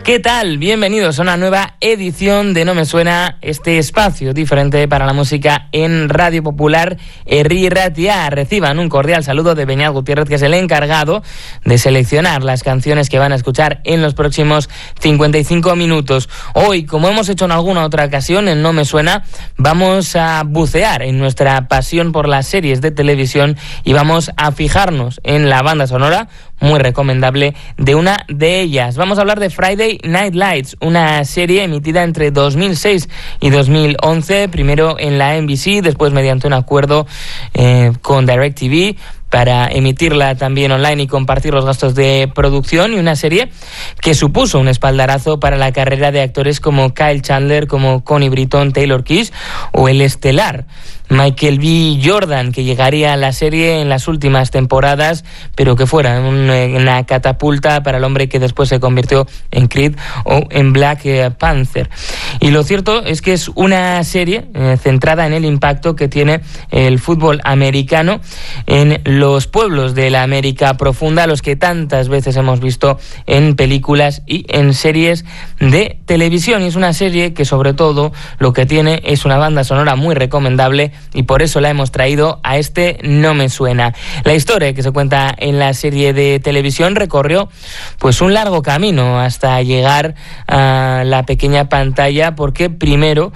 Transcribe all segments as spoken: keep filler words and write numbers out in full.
¿Qué tal? Bienvenidos a una nueva edición de No Me Suena, este espacio diferente para la música en Radio Popular Herri Ratia. Reciban un cordial saludo de Beñat Gutiérrez, que es el encargado de seleccionar las canciones que van a escuchar en los próximos cincuenta y cinco minutos. Hoy, como hemos hecho en alguna otra ocasión en No Me Suena, vamos a bucear en nuestra pasión por las series de televisión y vamos a fijarnos en la banda sonora, muy recomendable, de una de ellas. Vamos a hablar de Friday Night Lights, una serie emitida entre dos mil seis y dos mil once, primero en la N B C, después mediante un acuerdo eh, con DirecTV para emitirla también online y compartir los gastos de producción, y una serie que supuso un espaldarazo para la carrera de actores como Kyle Chandler, como Connie Britton, Taylor Kitsch o el estelar Michael B. Jordan, que llegaría a la serie en las últimas temporadas, pero que fuera una catapulta para el hombre que después se convirtió en Creed o en Black Panther. Y lo cierto es que es una serie eh, centrada en el impacto que tiene el fútbol americano en los pueblos de la América profunda, los que tantas veces hemos visto en películas y en series de televisión. Y es una serie que, sobre todo, lo que tiene es una banda sonora muy recomendable, y por eso la hemos traído a este No Me Suena. La historia que se cuenta en la serie de televisión recorrió pues un largo camino hasta llegar a la pequeña pantalla, porque primero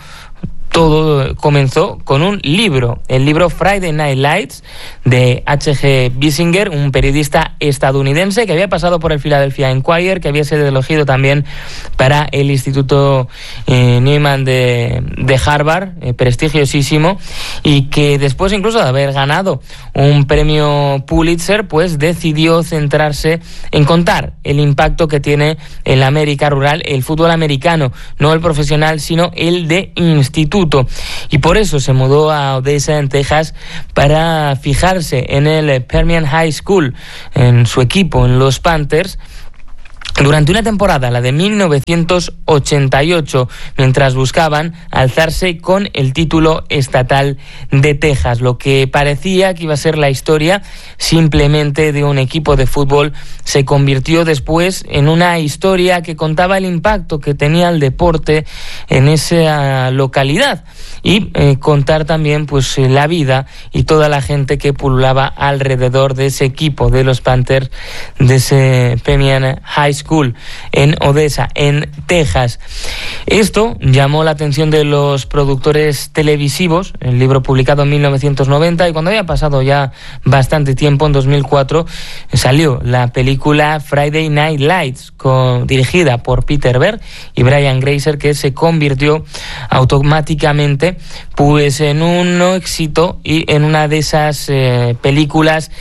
todo comenzó con un libro, el libro Friday Night Lights de H G Bissinger, un periodista estadounidense que había pasado por el Philadelphia Inquirer, que había sido elegido también para el Instituto eh, Newman de, de Harvard, eh, prestigiosísimo, y que después incluso de haber ganado un premio Pulitzer, pues decidió centrarse en contar el impacto que tiene en la América rural el fútbol americano, no el profesional, sino el de instituto. Y por eso se mudó a Odessa, en Texas, para fijarse en el Permian High School, en su equipo, en los Panthers, durante una temporada, la de mil novecientos ochenta y ocho, mientras buscaban alzarse con el título estatal de Texas. Lo que parecía que iba a ser la historia simplemente de un equipo de fútbol se convirtió después en una historia que contaba el impacto que tenía el deporte en esa localidad, y eh, contar también pues la vida y toda la gente que pululaba alrededor de ese equipo de los Panthers, de ese Permian High School en Odessa, en Texas. Esto llamó la atención de los productores televisivos. El libro, publicado en mil novecientos noventa, y cuando había pasado ya bastante tiempo, en dos mil cuatro salió la película Friday Night Lights, con, dirigida por Peter Berg y Brian Grazer, que se convirtió automáticamente pues en un éxito y en una de esas eh, películas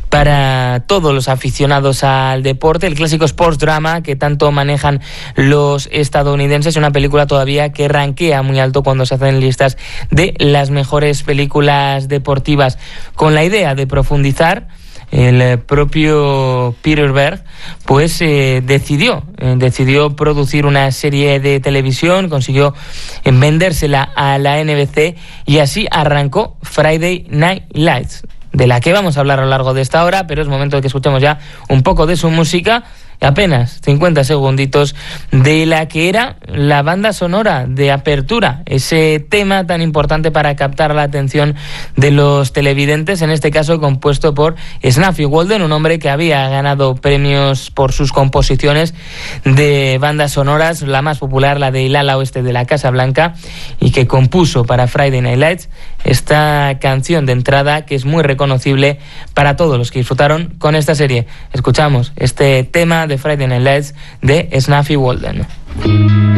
para todos los aficionados al deporte, el clásico sports drama que tanto manejan los estadounidenses, una película todavía que rankea muy alto cuando se hacen listas de las mejores películas deportivas. Con la idea de profundizar, el propio Peter Berg pues eh, decidió eh, decidió producir una serie de televisión, consiguió eh, vendérsela a la N B C, y así arrancó Friday Night Lights, de la que vamos a hablar a lo largo de esta hora, pero es momento de que escuchemos ya un poco de su música. Apenas cincuenta segunditos de la que era la banda sonora de apertura, ese tema tan importante para captar la atención de los televidentes, en este caso compuesto por Snuffy Walden, un hombre que había ganado premios por sus composiciones de bandas sonoras, la más popular, la de El ala oeste de la Casa Blanca, y que compuso para Friday Night Lights esta canción de entrada que es muy reconocible para todos los que disfrutaron con esta serie. Escuchamos este tema de Friday Night Lights de Snuffy Walden.